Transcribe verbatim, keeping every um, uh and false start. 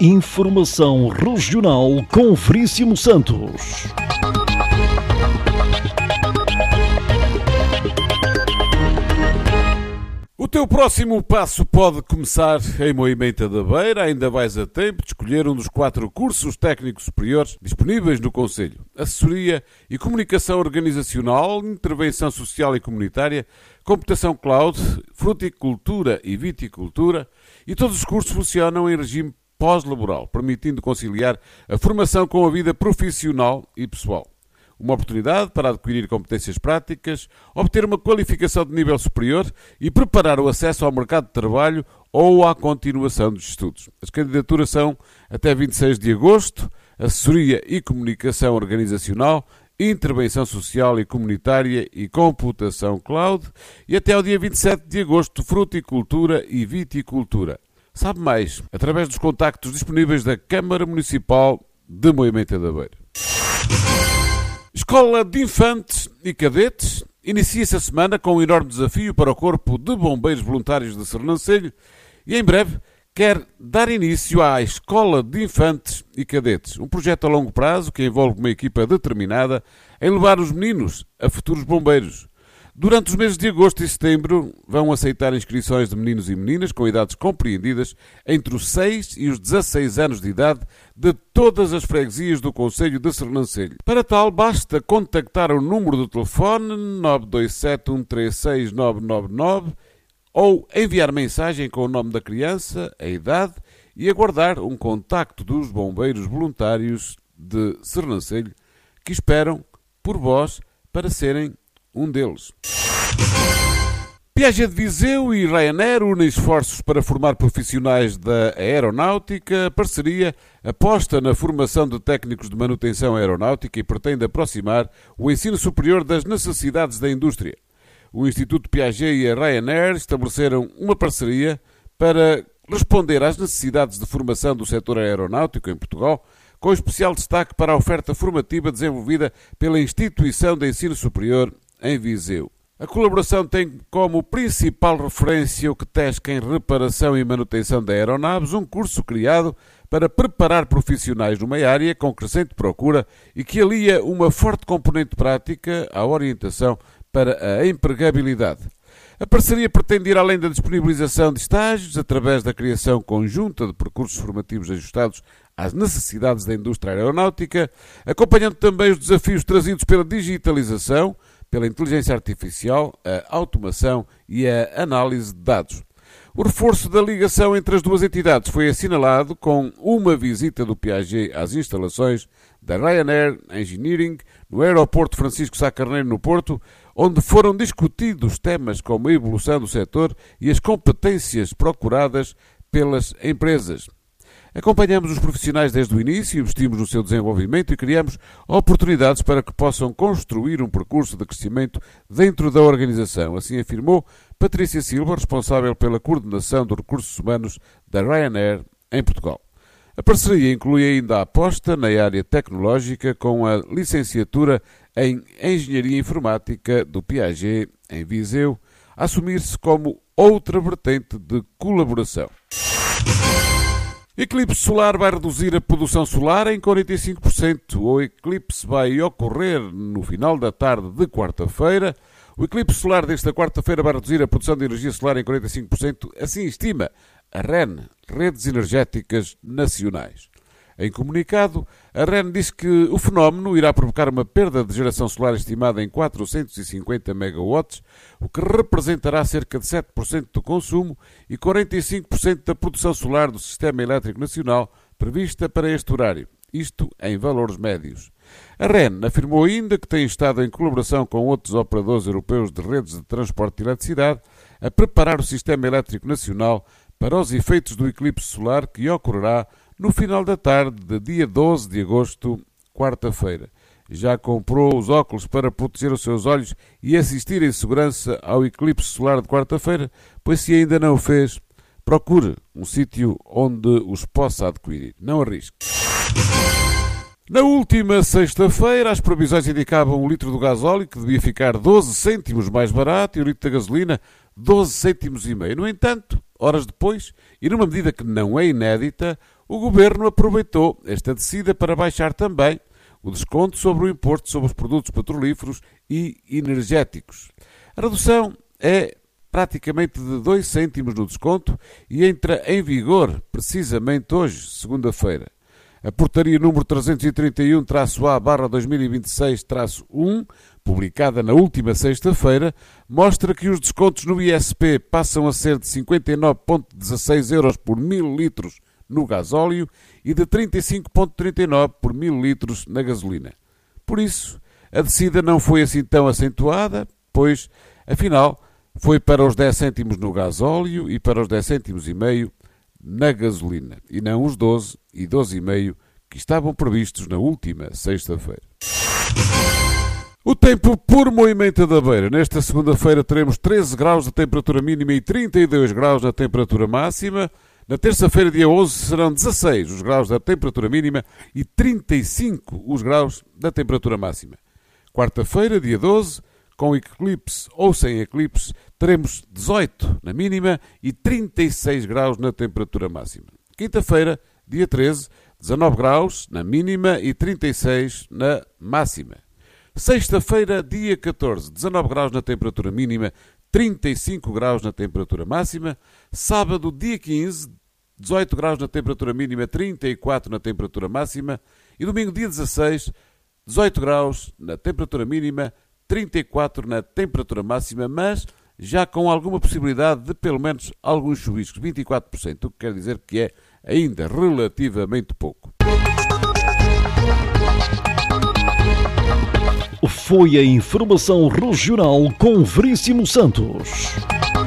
Informação Regional com Veríssimo Santos. O teu próximo passo pode começar em Moimenta da Beira. Ainda vais a tempo de escolher um dos quatro cursos técnicos superiores disponíveis no concelho: Assessoria e Comunicação Organizacional, Intervenção Social e Comunitária, Computação Cloud, Fruticultura e Viticultura. E todos os cursos funcionam em regime pós-laboral, permitindo conciliar a formação com a vida profissional e pessoal. Uma oportunidade para adquirir competências práticas, obter uma qualificação de nível superior e preparar o acesso ao mercado de trabalho ou à continuação dos estudos. As candidaturas são até vinte e seis de agosto, Assessoria e Comunicação Organizacional, Intervenção Social e Comunitária e Computação Cloud, e até ao dia vinte e sete de agosto, Fruticultura e Viticultura. Sabe mais através dos contactos disponíveis da Câmara Municipal de Moimenta da Beira. Escola de Infantes e Cadetes inicia-se a semana com um enorme desafio para o Corpo de Bombeiros Voluntários de Sernancelho e, em breve, quer dar início à Escola de Infantes e Cadetes, um projeto a longo prazo que envolve uma equipa determinada em levar os meninos a futuros bombeiros. Durante os meses de agosto e setembro vão aceitar inscrições de meninos e meninas com idades compreendidas entre os seis e os dezasseis anos de idade de todas as freguesias do concelho de Sernancelho. Para tal, basta contactar o número do telefone nove dois sete um três seis nove nove nove ou enviar mensagem com o nome da criança, a idade e aguardar um contacto dos bombeiros voluntários de Sernancelho que esperam por vós para serem um deles. Piaget de Viseu e Ryanair unem esforços para formar profissionais da aeronáutica. A parceria aposta na formação de técnicos de manutenção aeronáutica e pretende aproximar o ensino superior das necessidades da indústria. O Instituto Piaget e a Ryanair estabeleceram uma parceria para responder às necessidades de formação do setor aeronáutico em Portugal, com especial destaque para a oferta formativa desenvolvida pela Instituição de Ensino Superior em Viseu. A colaboração tem como principal referência o QTESC em Reparação e Manutenção de Aeronaves, um curso criado para preparar profissionais numa área com crescente procura e que alia uma forte componente prática à orientação para a empregabilidade. A parceria pretende ir além da disponibilização de estágios através da criação conjunta de percursos formativos ajustados às necessidades da indústria aeronáutica, acompanhando também os desafios trazidos pela digitalização, pela inteligência artificial, a automação e a análise de dados. O reforço da ligação entre as duas entidades foi assinalado com uma visita do Piaget às instalações da Ryanair Engineering no aeroporto Francisco Sá Carneiro no Porto, onde foram discutidos temas como a evolução do setor e as competências procuradas pelas empresas. Acompanhamos os profissionais desde o início, investimos no seu desenvolvimento e criamos oportunidades para que possam construir um percurso de crescimento dentro da organização, assim afirmou Patrícia Silva, responsável pela coordenação dos recursos humanos da Ryanair em Portugal. A parceria inclui ainda a aposta na área tecnológica com a licenciatura em Engenharia Informática do Piaget em Viseu, a assumir-se como outra vertente de colaboração. Eclipse solar vai reduzir a produção solar em quarenta e cinco por cento. O eclipse vai ocorrer no final da tarde de quarta-feira. O eclipse solar desta quarta-feira vai reduzir a produção de energia solar em quarenta e cinco por cento, assim estima a R E N, Redes Energéticas Nacionais. Em comunicado, a R E N diz que o fenómeno irá provocar uma perda de geração solar estimada em quatrocentos e cinquenta megawatts, o que representará cerca de sete por cento do consumo e quarenta e cinco por cento da produção solar do Sistema Elétrico Nacional prevista para este horário, isto em valores médios. A R E N afirmou ainda que tem estado em colaboração com outros operadores europeus de redes de transporte de eletricidade a preparar o Sistema Elétrico Nacional para os efeitos do eclipse solar que ocorrerá no final da tarde de dia doze de agosto, quarta-feira. Já comprou os óculos para proteger os seus olhos e assistir em segurança ao eclipse solar de quarta-feira? Pois se ainda não o fez, procure um sítio onde os possa adquirir. Não arrisque. Na última sexta-feira, as previsões indicavam o litro do gasóleo que devia ficar doze cêntimos mais barato e o litro da gasolina doze cêntimos e meio. No entanto, horas depois, e numa medida que não é inédita, O Governo aproveitou esta descida para baixar também o desconto sobre o imposto sobre os produtos petrolíferos e energéticos. A redução é praticamente de dois cêntimos no desconto e entra em vigor precisamente hoje, segunda-feira. A portaria número trezentos e trinta e um A barra dois mil e vinte e seis um, publicada na última sexta-feira, mostra que os descontos no I S P passam a ser de cinquenta e nove vírgula dezasseis euros por mil litros no gasóleo e de trinta e cinco vírgula trinta e nove por mil litros na gasolina. Por isso, a descida não foi assim tão acentuada, pois, afinal, foi para os dez cêntimos no gasóleo e para os dez cêntimos e meio na gasolina, e não os doze e doze e meio que estavam previstos na última sexta-feira. O tempo por Moimenta da Beira. Nesta segunda-feira teremos treze graus de temperatura mínima e trinta e dois graus da temperatura máxima. Na terça-feira, dia onze, serão dezasseis os graus da temperatura mínima e trinta e cinco os graus da temperatura máxima. Quarta-feira, dia doze, com eclipse ou sem eclipse, teremos dezoito na mínima e trinta e seis graus na temperatura máxima. Quinta-feira, dia treze, dezanove graus na mínima e trinta e seis na máxima. Sexta-feira, dia catorze, dezanove graus na temperatura mínima, trinta e cinco graus na temperatura máxima. Sábado, dia quinze, dezoito graus na temperatura mínima, trinta e quatro na temperatura máxima. E domingo, dia dezasseis, dezoito graus na temperatura mínima, trinta e quatro na temperatura máxima, mas já com alguma possibilidade de pelo menos alguns chuviscos, vinte e quatro por cento, o que quer dizer que é ainda relativamente pouco. Foi a informação regional com Veríssimo Santos.